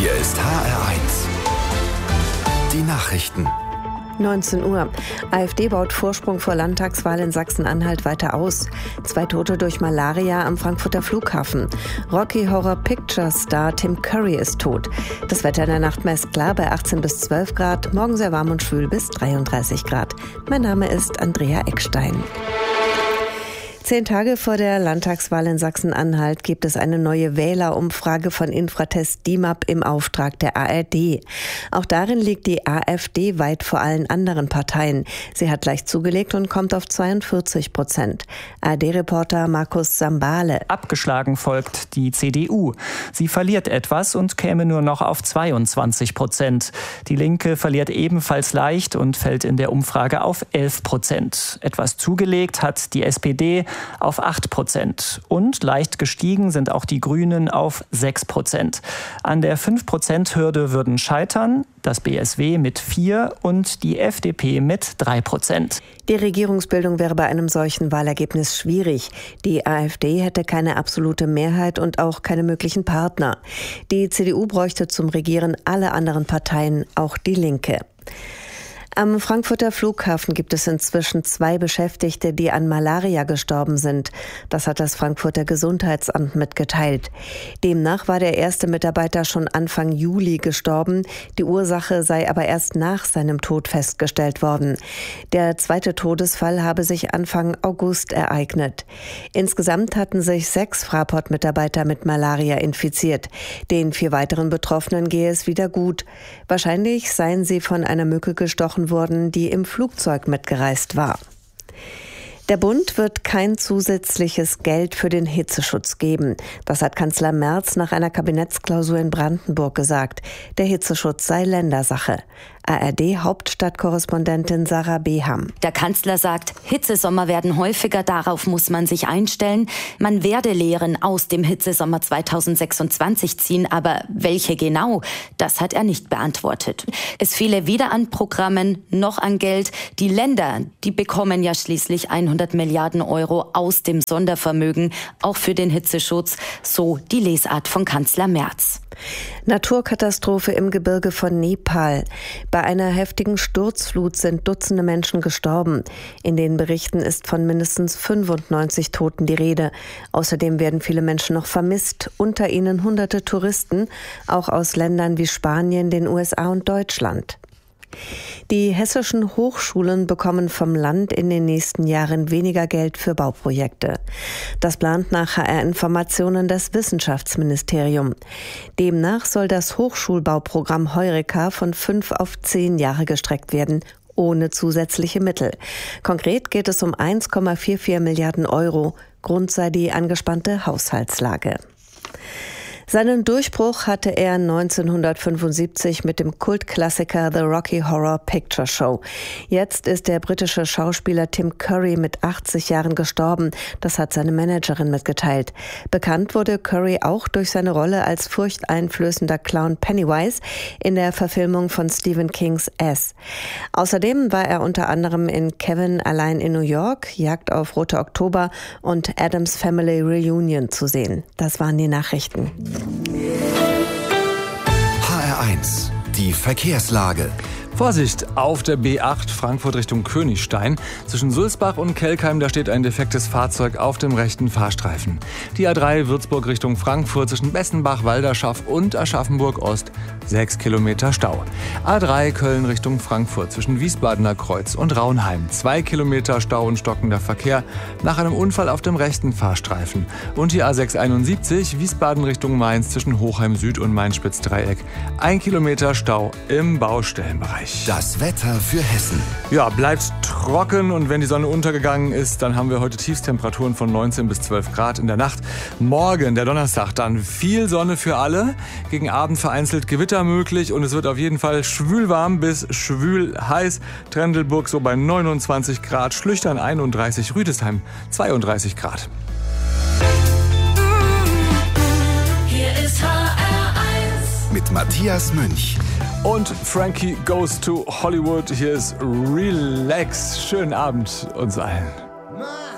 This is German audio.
Hier ist HR1. Die Nachrichten. 19 Uhr. AfD baut Vorsprung vor Landtagswahl in Sachsen-Anhalt weiter aus. 2 Tote durch Malaria am Frankfurter Flughafen. Rocky Horror Picture Star Tim Curry ist tot. Das Wetter in der Nacht meist klar bei 18 bis 12 Grad, morgen sehr warm und schwül bis 33 Grad. Mein Name ist Andrea Eckstein. 10 Tage vor der Landtagswahl in Sachsen-Anhalt gibt es eine neue Wählerumfrage von Infratest DIMAP im Auftrag der ARD. Auch darin liegt die AfD weit vor allen anderen Parteien. Sie hat leicht zugelegt und kommt auf 42%. ARD-Reporter Markus Sambale. Abgeschlagen folgt die CDU. Sie verliert etwas und käme nur noch auf 22%. Die Linke verliert ebenfalls leicht und fällt in der Umfrage auf 11%. Etwas zugelegt hat die SPD auf 8%. Und leicht gestiegen sind auch die Grünen auf 6%. An der 5%-Hürde würden scheitern das BSW mit 4% und die FDP mit 3%. Die Regierungsbildung wäre bei einem solchen Wahlergebnis schwierig. Die AfD hätte keine absolute Mehrheit und auch keine möglichen Partner. Die CDU bräuchte zum Regieren alle anderen Parteien, auch die Linke. Am Frankfurter Flughafen gibt es inzwischen 2 Beschäftigte, die an Malaria gestorben sind. Das hat das Frankfurter Gesundheitsamt mitgeteilt. Demnach war der erste Mitarbeiter schon Anfang Juli gestorben. Die Ursache sei aber erst nach seinem Tod festgestellt worden. Der zweite Todesfall habe sich Anfang August ereignet. Insgesamt hatten sich 6 Fraport-Mitarbeiter mit Malaria infiziert. Den 4 weiteren Betroffenen gehe es wieder gut. Wahrscheinlich seien sie von einer Mücke gestochen worden, die im Flugzeug mitgereist war. Der Bund wird kein zusätzliches Geld für den Hitzeschutz geben. Das hat Kanzler Merz nach einer Kabinettsklausur in Brandenburg gesagt. Der Hitzeschutz sei Ländersache. ARD-Hauptstadtkorrespondentin Sarah Beham. Der Kanzler sagt, Hitzesommer werden häufiger, darauf muss man sich einstellen. Man werde Lehren aus dem Hitzesommer 2026 ziehen, aber welche genau, das hat er nicht beantwortet. Es fehle weder an Programmen noch an Geld. Die Länder, die bekommen ja schließlich 100 Milliarden Euro aus dem Sondervermögen, auch für den Hitzeschutz, so die Lesart von Kanzler Merz. Naturkatastrophe im Gebirge von Nepal. Bei einer heftigen Sturzflut sind Dutzende Menschen gestorben. In den Berichten ist von mindestens 95 Toten die Rede. Außerdem werden viele Menschen noch vermisst, unter ihnen Hunderte Touristen, auch aus Ländern wie Spanien, den USA und Deutschland. Die hessischen Hochschulen bekommen vom Land in den nächsten Jahren weniger Geld für Bauprojekte. Das plant nach HR-Informationen das Wissenschaftsministerium. Demnach soll das Hochschulbauprogramm Heureka von 5 auf 10 Jahre gestreckt werden, ohne zusätzliche Mittel. Konkret geht es um 1,44 Milliarden Euro. Grund sei die angespannte Haushaltslage. Seinen Durchbruch hatte er 1975 mit dem Kultklassiker The Rocky Horror Picture Show. Jetzt ist der britische Schauspieler Tim Curry mit 80 Jahren gestorben. Das hat seine Managerin mitgeteilt. Bekannt wurde Curry auch durch seine Rolle als furchteinflößender Clown Pennywise in der Verfilmung von Stephen Kings S. Außerdem war er unter anderem in Kevin allein in New York, Jagd auf Rote Oktober und Addams Family Reunion zu sehen. Das waren die Nachrichten. HR1, die Verkehrslage. Vorsicht, auf der B8 Frankfurt Richtung Königstein. Zwischen Sulzbach und Kelkheim, da steht ein defektes Fahrzeug auf dem rechten Fahrstreifen. Die A3 Würzburg Richtung Frankfurt zwischen Bessenbach, Walderschaff und Aschaffenburg Ost 6 Kilometer Stau. A3 Köln Richtung Frankfurt zwischen Wiesbadener Kreuz und Raunheim 2 Kilometer Stau und stockender Verkehr nach einem Unfall auf dem rechten Fahrstreifen. Und die A671 Wiesbaden Richtung Mainz zwischen Hochheim Süd und Main-Spitz-Dreieck 1 Kilometer Stau im Baustellenbereich. Das Wetter für Hessen. Ja, bleibt trocken und wenn die Sonne untergegangen ist, dann haben wir heute Tiefstemperaturen von 19 bis 12 Grad in der Nacht. Morgen, der Donnerstag, dann viel Sonne für alle. Gegen Abend vereinzelt Gewitter möglich und es wird auf jeden Fall schwülwarm bis schwül heiß. Trendelburg so bei 29 Grad, Schlüchtern 31, Rüdesheim 32 Grad. Hier ist HR1 mit Matthias Münch. Und Frankie Goes to Hollywood. Hier ist Relax. Schönen Abend uns allen.